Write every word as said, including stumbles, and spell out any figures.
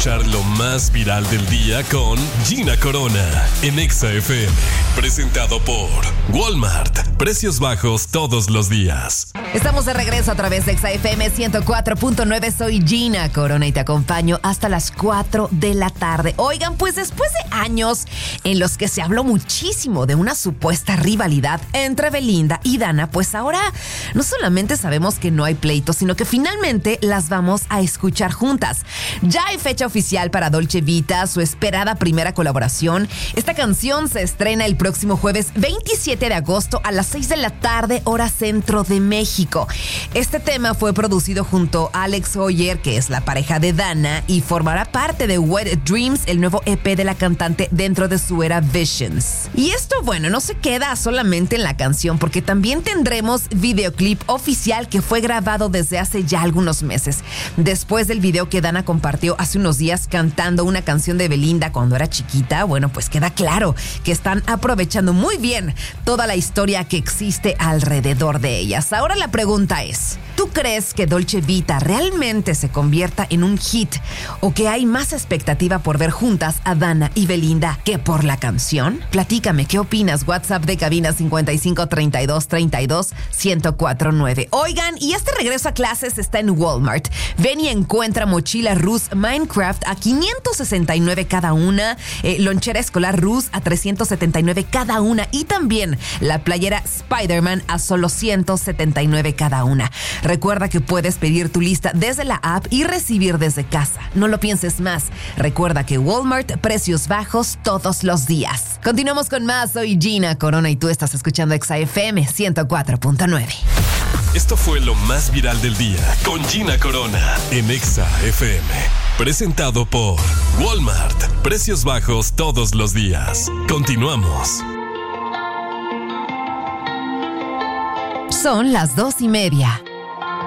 escuchar lo más viral del día con Gina Corona en Exa F M. Presentado por Walmart. Precios bajos todos los días. Estamos de regreso a través de Exa F M ciento cuatro punto nueve. Soy Gina Corona y te acompaño hasta las cuatro de la tarde. Oigan, pues después de años en los que se habló muchísimo de una supuesta rivalidad entre Belinda y Dana, pues ahora no solamente sabemos que no hay pleito, sino que finalmente las vamos a escuchar juntas. Ya hay fecha oficial para Dolce Vita, su esperada primera colaboración. Esta canción se estrena el próximo jueves veintisiete de agosto a las seis de la tarde, hora centro de México. Este tema fue producido junto a Alex Hoyer, que es la pareja de Dana, y formará parte de Wet Dreams, el nuevo E P de la cantante dentro de su era Visions. Y esto, bueno, no se queda solamente en la canción, porque también tendremos videoclip oficial que fue grabado desde hace ya algunos meses. Después del video que Dana compartió hace unos días cantando una canción de Belinda cuando era chiquita, bueno, pues queda claro que están aprovechando muy bien toda la historia que existe alrededor de ellas. Ahora la pregunta es, ¿tú crees que Dolce Vita realmente se convierta en un hit o que hay más expectativa por ver juntas a Dana y Belinda que por la canción? Platícame, ¿qué opinas? WhatsApp de cabina cincuenta y cinco, treinta y dos, treinta y dos, ciento cuatro nueve. Oigan, y este regreso a clases está en Walmart. Ven y encuentra mochila Rus Minecraft a quinientos sesenta y nueve cada una, eh, lonchera escolar Rus a trescientos setenta y nueve cada una y también la playera Spider-Man a solo ciento setenta y nueve cada una. Recuerda que puedes pedir tu lista desde la app y recibir desde casa. No lo pienses más. Recuerda que Walmart, precios bajos todos los días. Continuamos con más. Soy Gina Corona y tú estás escuchando Exa F M ciento cuatro punto nueve. Esto fue lo más viral del día con Gina Corona en Exa F M. Presentado por Walmart. Precios bajos todos los días. Continuamos. Son las dos y media